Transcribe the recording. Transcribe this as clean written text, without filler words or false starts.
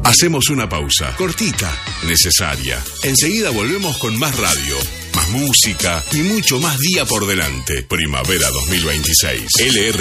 Hacemos una pausa, cortita, necesaria. Enseguida volvemos con más radio, más música y mucho más día por delante. Primavera 2026. LR